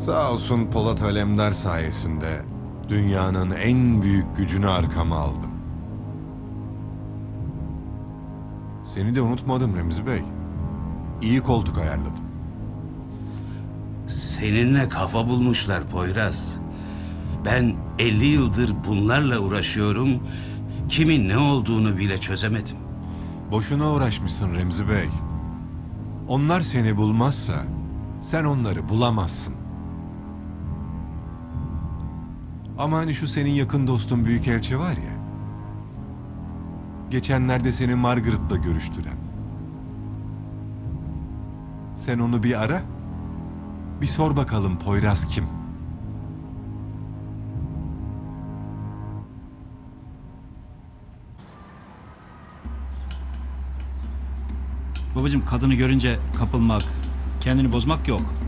Sağ olsun Polat Alemdar sayesinde dünyanın en büyük gücünü arkama aldım. Seni de unutmadım Remzi Bey. İyi koltuk ayarladım. Seninle kafa bulmuşlar Poyraz. Ben 50 yıldır bunlarla uğraşıyorum. Kimin ne olduğunu bile çözemedim. Boşuna uğraşmışsın Remzi Bey. Onlar seni bulmazsa sen onları bulamazsın. Ama hani şu senin yakın dostun Büyükelçi var ya. Geçenlerde seni Margaret'la görüştüren. Sen onu bir ara. Bir sor bakalım Poyraz kim? Babacığım kadını görünce kapılmak, kendini bozmak yok.